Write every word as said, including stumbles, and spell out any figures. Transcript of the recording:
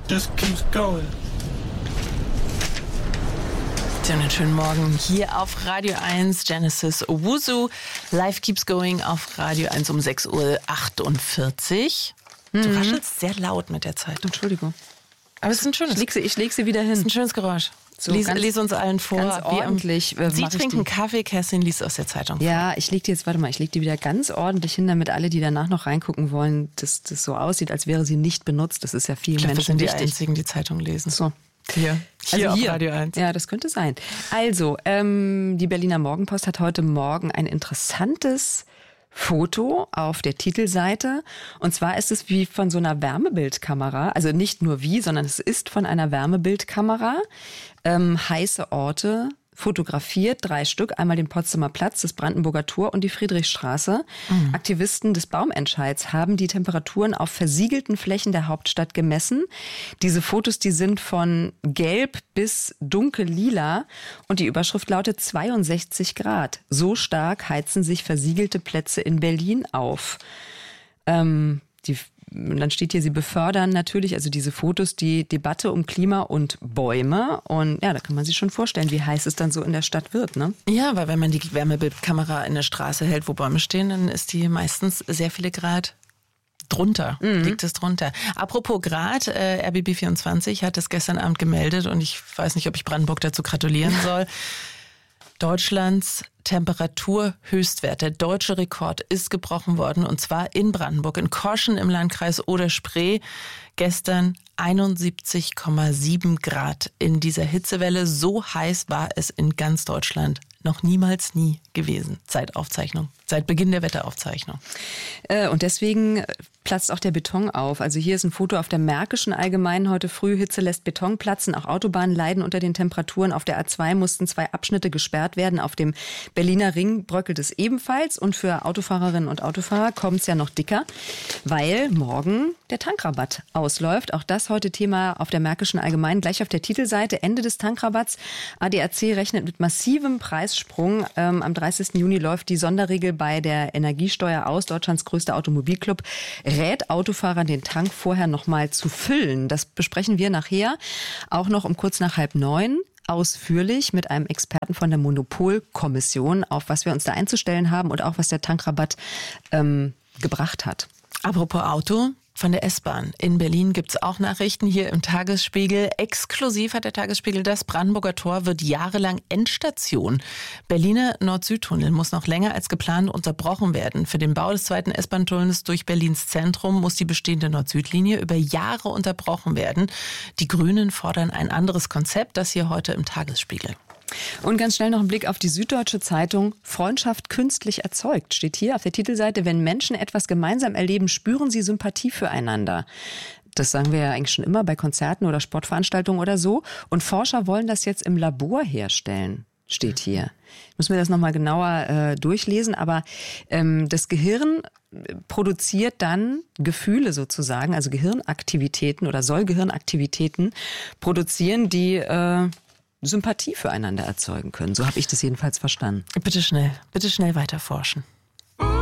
just keeps going. Einen schönen Morgen hier auf Radio eins, Genesis Owusu. Life keeps going auf Radio eins um sechs Uhr achtundvierzig. Du Mhm. raschelst sehr laut mit der Zeit. Entschuldigung. Aber es ist ein schönes, Ich leg sie, ich leg sie wieder hin. es ist ein schönes Geräusch. So, lies, ganz- lies uns allen vor. ganz ordentlich, Wie, äh, Sie mach ich trinken die. Kaffee, Kerstin liest aus der Zeitung. Ja, ich leg die jetzt, warte mal, ich leg die wieder ganz ordentlich hin, damit alle, die danach noch reingucken wollen, dass das so aussieht, als wäre sie nicht benutzt. Das ist ja vielen Ich glaube, wir Menschen sind die wichtig. Einzigen, die Zeitung lesen. So. Hier, hier, Also auf Radio eins. Ja, das könnte sein. Also, ähm, die Berliner Morgenpost hat heute Morgen ein interessantes Foto auf der Titelseite. Und zwar ist es wie von so einer Wärmebildkamera. Also nicht nur wie, sondern es ist von einer Wärmebildkamera. Ähm, heiße Orte fotografiert, drei Stück, einmal den Potsdamer Platz, das Brandenburger Tor und die Friedrichstraße. Mhm. Aktivisten des Baumentscheids haben die Temperaturen auf versiegelten Flächen der Hauptstadt gemessen. Diese Fotos, die sind von gelb bis dunkel-lila und die Überschrift lautet zweiundsechzig Grad. So stark heizen sich versiegelte Plätze in Berlin auf. Ähm, die Und dann steht hier, sie befördern natürlich, also diese Fotos, die Debatte um Klima und Bäume. Und ja, da kann man sich schon vorstellen, wie heiß es dann so in der Stadt wird, ne? Ja, weil wenn man die Wärmebildkamera in der Straße hält, wo Bäume stehen, dann ist die meistens sehr viele Grad drunter, mhm. liegt es drunter. Apropos Grad, äh, R B B vierundzwanzig hat es gestern Abend gemeldet und ich weiß nicht, ob ich Brandenburg dazu gratulieren soll. Deutschlands Temperaturhöchstwert, der deutsche Rekord ist gebrochen worden und zwar in Brandenburg, in Korschen im Landkreis Oder-Spree. Gestern einundsiebzig Komma sieben Grad in dieser Hitzewelle. So heiß war es in ganz Deutschland noch niemals nie gewesen. Seit Aufzeichnung, seit Beginn der Wetteraufzeichnung. Äh, und deswegen platzt auch der Beton auf. Also hier ist ein Foto auf der Märkischen Allgemeinen heute früh. Hitze lässt Beton platzen. Auch Autobahnen leiden unter den Temperaturen. Auf der A zwei mussten zwei Abschnitte gesperrt werden. Auf dem Berliner Ring bröckelt es ebenfalls. Und für Autofahrerinnen und Autofahrer kommt es ja noch dicker, weil morgen der Tankrabatt ausläuft. Auch das heute Thema auf der Märkischen Allgemeinen. Gleich auf der Titelseite Ende des Tankrabatts. A D A C rechnet mit massivem Preissprung. Ähm, am dreißigsten Juni läuft die Sonderregel bei der Energiesteuer aus. Deutschlands größter Automobilclub rät Autofahrern, den Tank vorher noch mal zu füllen. Das besprechen wir nachher auch noch um kurz nach halb neun ausführlich mit einem Experten von der Monopolkommission, auf was wir uns da einzustellen haben und auch was der Tankrabatt ähm, gebracht hat. Apropos Auto, von der S-Bahn. In Berlin gibt es auch Nachrichten hier im Tagesspiegel. Exklusiv hat der Tagesspiegel das. Brandenburger Tor wird jahrelang Endstation. Berliner Nord-Süd-Tunnel muss noch länger als geplant unterbrochen werden. Für den Bau des zweiten S-Bahn-Tunnels durch Berlins Zentrum muss die bestehende Nord-Süd-Linie über Jahre unterbrochen werden. Die Grünen fordern ein anderes Konzept, das hier heute im Tagesspiegel. Und ganz schnell noch ein Blick auf die Süddeutsche Zeitung. Freundschaft künstlich erzeugt, steht hier auf der Titelseite. Wenn Menschen etwas gemeinsam erleben, spüren sie Sympathie füreinander. Das sagen wir ja eigentlich schon immer bei Konzerten oder Sportveranstaltungen oder so. Und Forscher wollen das jetzt im Labor herstellen, steht hier. Ich muss mir das nochmal genauer äh, durchlesen, aber ähm, das Gehirn produziert dann Gefühle sozusagen, also Gehirnaktivitäten oder soll Gehirnaktivitäten produzieren, die äh, Sympathie füreinander erzeugen können. So habe ich das jedenfalls verstanden. Bitte schnell, bitte schnell weiter forschen.